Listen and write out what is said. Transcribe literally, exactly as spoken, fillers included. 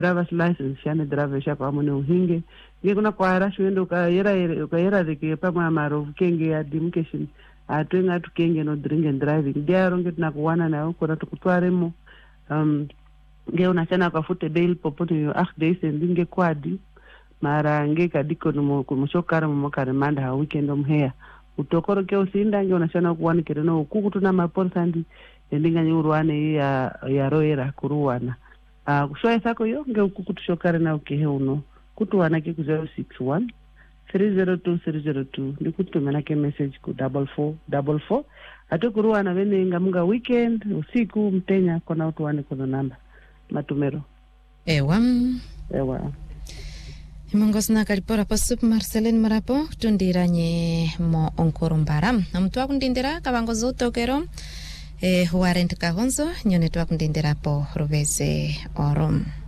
driver's license shane driver shapa amune uhinge ngekuna kwara shwendo ukayera ukayera reke pamwa maro kenge adimcation atwenga tukenge no drink and driving diaro ngetina kuwana nayo kona tukutwaremo um nge unachana kafute bail popoto yo eight days ndinge kwadi mara nge kadiko no kumushokara mu makare manda ha weekend omheya utokoro ke usinda nge unachana kuwanikere no kukutuna mapolisa ndi ndinganye urwane ya ya roera kuruwana ah uh, kushwa sako yo nge ukukutushokara na ukehe uno kutuwana ke ku zero six one three zero two three zero two ndikutumana ke message ku four four four four atokuruwana venenga munga weekend usiku mtenya kona utuwane kono namba matumero ewa ewa Imongosna kalipora pasup Marcelin Marapo tundiranye mo onkorumbara namtwa kundindira kabangozo utokero eh huarent kahonzo nyone twa kundindira po rovese orom